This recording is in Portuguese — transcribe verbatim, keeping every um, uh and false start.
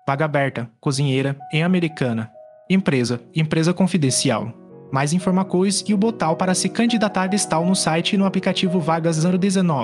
Vaga aberta, cozinheira, em Americana. Empresa, empresa confidencial. Mais informações e o botão para se candidatar está no site e no aplicativo Vagas zero dezenove.